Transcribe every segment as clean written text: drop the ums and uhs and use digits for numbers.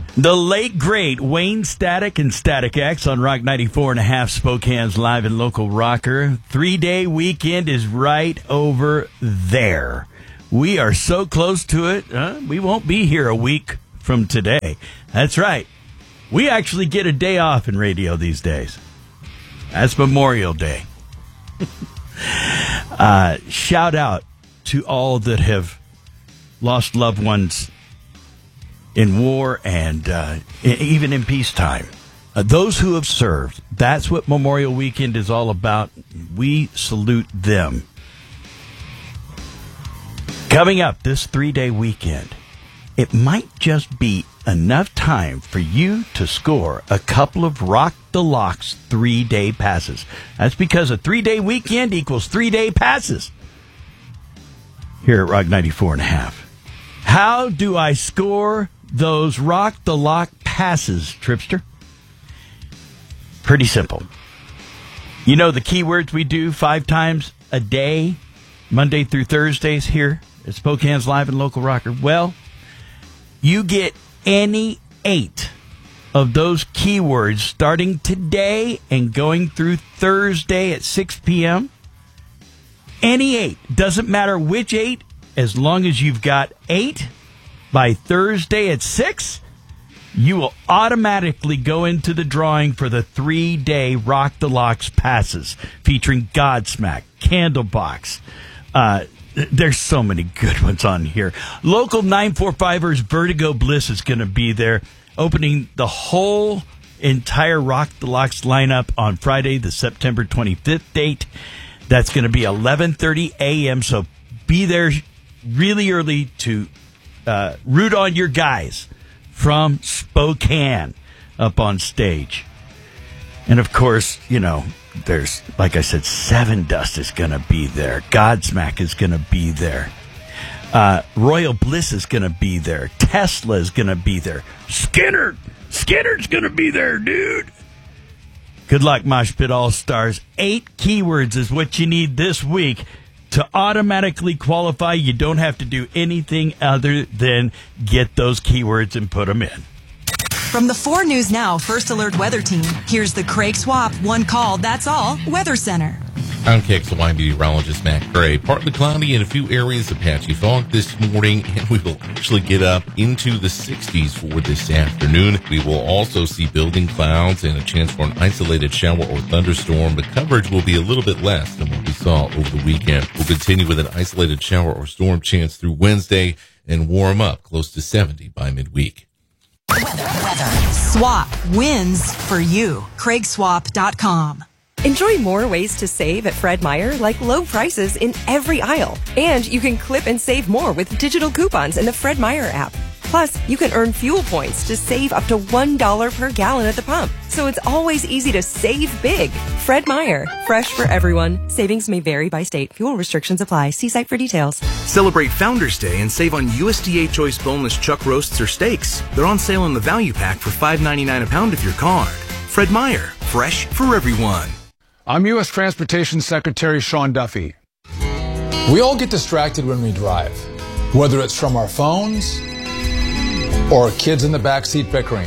The late, great Wayne Static and Static X on Rock 94.5, Spokane's live and local rocker. 3-day weekend is right over there. We are so close to it, we won't be here a week from today. That's right. We actually get a day off in radio these days. That's Memorial Day. Shout out to all that have lost loved ones in war and even in peacetime. Those who have served, that's what Memorial Weekend is all about. We salute them. Coming up this 3-day weekend, it might just be enough time for you to score a couple of Rock the Locks 3-day passes. That's because a 3-day weekend equals 3-day passes here at Rock 94.5. How do I score those Rock the Lock passes, Tripster? Pretty simple. You know the keywords we do 5 times a day, Monday through Thursdays here at Spokane's Live and Local Rocker? Well, you get any 8 of those keywords starting today and going through Thursday at 6 p.m. Any 8. Doesn't matter which 8, as long as you've got 8 by Thursday at 6, you will automatically go into the drawing for the 3-day Rock the Locks passes featuring Godsmack, Candlebox. There's so many good ones on here. Local 945ers Vertigo Bliss is going to be there, opening the whole entire Rock the Locks lineup on Friday, the September 25th date. That's going to be 11:30 a.m., so be there really early to root on your guys from Spokane up on stage. And, of course, you know, there's, like I said, Seven Dust is going to be there. Godsmack is going to be there. Royal Bliss is going to be there. Tesla is going to be there. Skinner's going to be there, dude. Good luck, Mosh Pit All-Stars. 8 keywords is what you need this week to automatically qualify. You don't have to do anything other than get those keywords and put them in. From the 4 News Now First Alert Weather Team, here's the Craig Swap One Call, That's All Weather Center. I'm KXLY meteorologist Matt Gray. Partly cloudy in a few areas of patchy fog this morning, and we will actually get up into the 60s for this afternoon. We will also see building clouds and a chance for an isolated shower or thunderstorm, but coverage will be a little bit less than what we saw over the weekend. We'll continue with an isolated shower or storm chance through Wednesday and warm up close to 70 by midweek. Weather. Swap wins for you. CraigSwap.com. Enjoy more ways to save at Fred Meyer, like low prices in every aisle. And you can clip and save more with digital coupons in the Fred Meyer app. Plus, you can earn fuel points to save up to $1 per gallon at the pump. So it's always easy to save big. Fred Meyer, fresh for everyone. Savings may vary by state. Fuel restrictions apply. See site for details. Celebrate Founders Day and save on USDA Choice Boneless Chuck Roasts or Steaks. They're on sale in the value pack for $5.99 a pound with your card. Fred Meyer, fresh for everyone. I'm U.S. Transportation Secretary Sean Duffy. We all get distracted when we drive, whether it's from our phones or kids in the backseat bickering.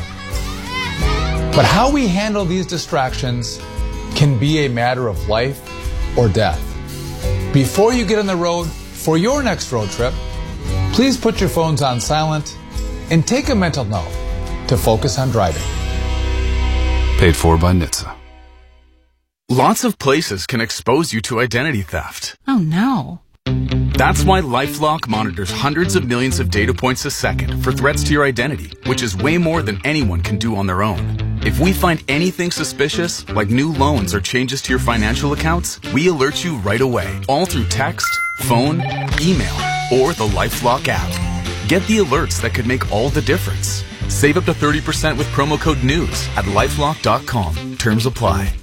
But how we handle these distractions can be a matter of life or death. Before you get on the road for your next road trip, please put your phones on silent and take a mental note to focus on driving. Paid for by NHTSA. Lots of places can expose you to identity theft. Oh, no. That's why LifeLock monitors hundreds of millions of data points a second for threats to your identity, which is way more than anyone can do on their own. If we find anything suspicious, like new loans or changes to your financial accounts, we alert you right away, all through text, phone, email, or the LifeLock app. Get the alerts that could make all the difference. Save up to 30% with promo code NEWS at LifeLock.com. Terms apply.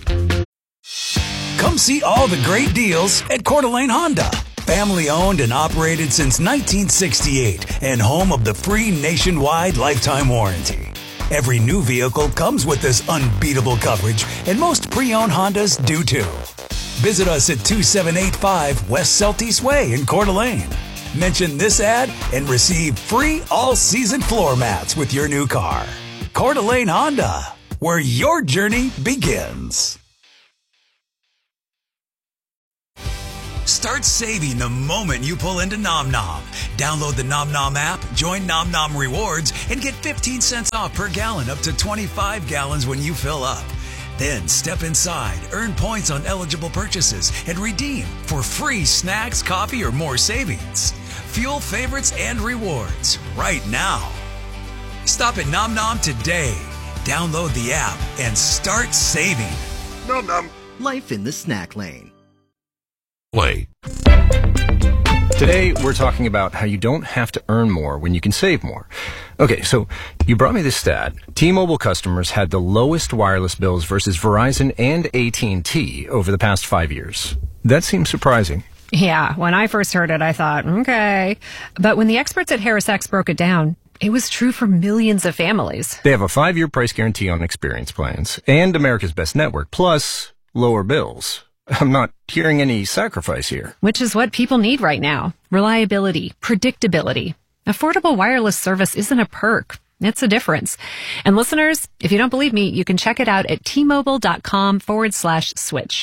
Come see all the great deals at Coeur d'Alene Honda. Family owned and operated since 1968 and home of the free nationwide lifetime warranty. Every new vehicle comes with this unbeatable coverage, and most pre-owned Hondas do too. Visit us at 2785 West Celtice Way in Coeur d'Alene. Mention this ad and receive free all-season floor mats with your new car. Coeur d'Alene Honda, where your journey begins. Start saving the moment you pull into Nom Nom. Download the Nom Nom app, join Nom Nom Rewards, and get 15 cents off per gallon up to 25 gallons when you fill up. Then step inside, earn points on eligible purchases, and redeem for free snacks, coffee, or more savings. Fuel favorites and rewards right now. Stop at Nom Nom today. Download the app and start saving. Nom Nom. Life in the snack lane. Play. Today, we're talking about how you don't have to earn more when you can save more. Okay, so you brought me this stat. T-Mobile customers had the lowest wireless bills versus Verizon and AT&T over the past 5 years. That seems surprising. Yeah, when I first heard it, I thought, okay. But when the experts at HarrisX broke it down, it was true for millions of families. They have a 5-year price guarantee on experience plans and America's Best Network, plus lower bills. I'm not hearing any sacrifice here. Which is what people need right now. Reliability, predictability. Affordable wireless service isn't a perk. It's a difference. And listeners, if you don't believe me, you can check it out at tmobile.com/switch.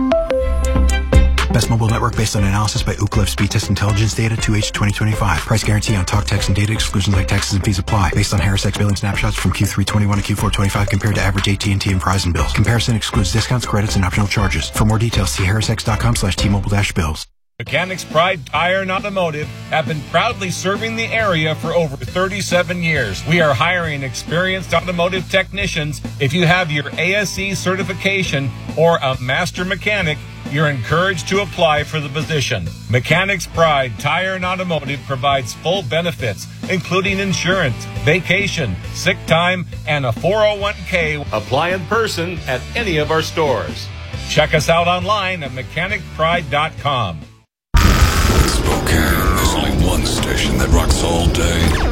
Best mobile network based on analysis by Ookla Speed Test Intelligence Data 2H 2025. Price guarantee on talk, text, and data. Exclusions like taxes and fees apply. Based on HarrisX billing snapshots from Q3 21 to Q4 25 compared to average AT&T and Verizon bills. Comparison excludes discounts, credits, and optional charges. For more details, see harrisx.com/T-Mobile-bills. Mechanics Pride Tire and Automotive have been proudly serving the area for over 37 years. We are hiring experienced automotive technicians. If you have your ASE certification or a master mechanic, you're encouraged to apply for the position. Mechanics Pride Tire and Automotive provides full benefits, including insurance, vacation, sick time, and a 401k. Apply in person at any of our stores. Check us out online at mechanicpride.com. Spokane, there's only one station that rocks all day.